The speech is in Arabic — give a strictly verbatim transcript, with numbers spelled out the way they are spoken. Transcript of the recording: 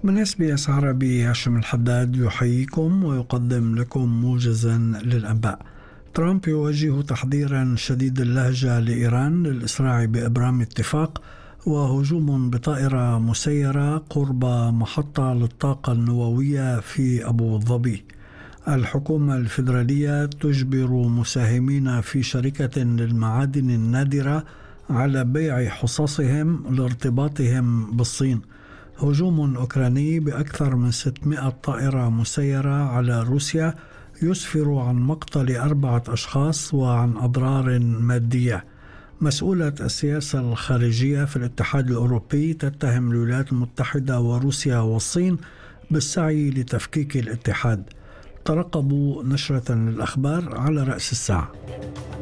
من اس بي اس عربي، هاشم الحداد يحييكم ويقدم لكم موجزا للأنباء. ترامب يوجه تحذيرا شديد اللهجة لإيران للإسراع بإبرام اتفاق، وهجوم بطائرة مسيرة قرب محطة للطاقة النووية في أبو ظبي. الحكومة الفيدرالية تجبر مساهمين في شركة للمعادن النادرة على بيع حصصهم لارتباطهم بالصين. هجوم أوكراني بأكثر من ستمائة طائرة مسيرة على روسيا يسفر عن مقتل أربعة أشخاص وعن أضرار مادية. مسؤولة السياسة الخارجية في الاتحاد الأوروبي تتهم الولايات المتحدة وروسيا والصين بالسعي لتفكيك الاتحاد. ترقبوا نشرة للأخبار على رأس الساعة.